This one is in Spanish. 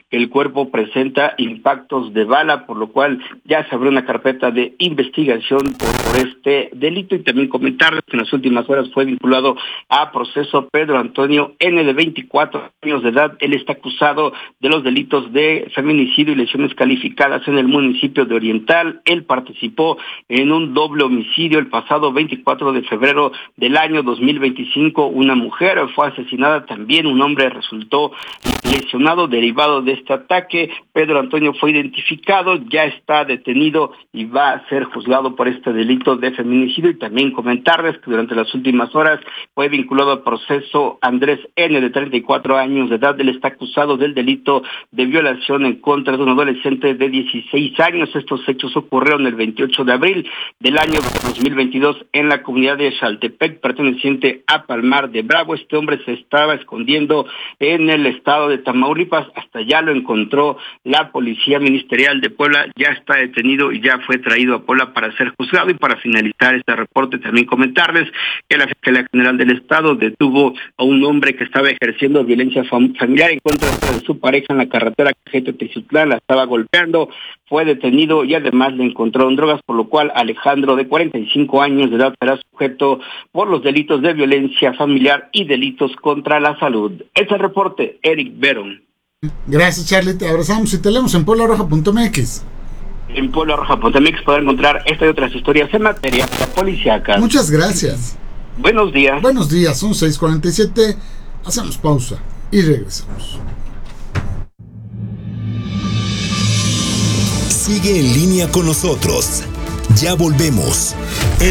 que el cuerpo presenta impactos de bala, por lo cual ya se abrió una carpeta de investigación por este delito. Y también comentarles que en las últimas horas fue vinculado a proceso Pedro Antonio N., de 24 años de edad. Él está acusado de los delitos de feminicidio y lesiones calificadas en el municipio de Oriental. Él participó en un doble homicidio el pasado 24 de febrero del año 2025. Una mujer fue asesinada, también un hombre resultó lesionado derivado de este ataque. Pedro Antonio fue identificado, ya está detenido y va a ser juzgado por este delito de feminicidio. Y también comentarles que durante las últimas horas fue vinculado al proceso Andrés N., de 34 años de edad. Él está acusado del delito de violación en contra de un adolescente de 16 años. Estos hechos ocurrieron el 28 de abril del año 2022 en la comunidad de Xaltepec, perteneciente a Palmar de Bravo. Este hombre se estaba escondiendo en el estado de Tamaulipas, hasta ya lo encontró la Policía Ministerial de Puebla, ya está detenido y ya fue traído a Puebla para ser juzgado. Y para finalizar este reporte, también comentarles que la Fiscalía General del Estado detuvo a un hombre que estaba ejerciendo violencia familiar en contra de su pareja en la carretera Cajete-Teziutlán, la estaba golpeando, fue detenido y además le encontraron drogas, por lo cual Alejandro, de 45 años de edad, será sujeto por los delitos de violencia familiar y delitos contra la salud. Este reporte, Eric Verón. Gracias, Charlie, te abrazamos y te leemos en pueblaroja.mx. En pueblaroja.mx podrán encontrar esta y otras historias en materia policíaca. Muchas gracias. Buenos días. Buenos días, son 6:47, hacemos pausa y regresamos. Sigue en línea con nosotros. Ya volvemos.